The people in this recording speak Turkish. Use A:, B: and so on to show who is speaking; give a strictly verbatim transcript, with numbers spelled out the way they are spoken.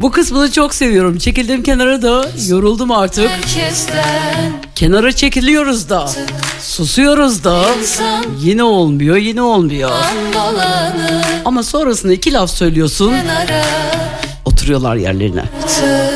A: Bu kısmını çok seviyorum. Çekildim kenara da yoruldum artık. Kenara çekiliyoruz da, susuyoruz da, yine olmuyor, yine olmuyor. Ama sonrasında iki laf söylüyorsun, oturuyorlar yerlerine.